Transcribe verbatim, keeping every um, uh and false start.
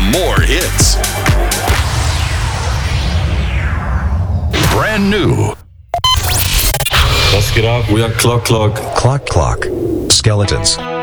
more hits. Brand new. Let's get up. We are Clock Clock. Clock Clock. Skeletons.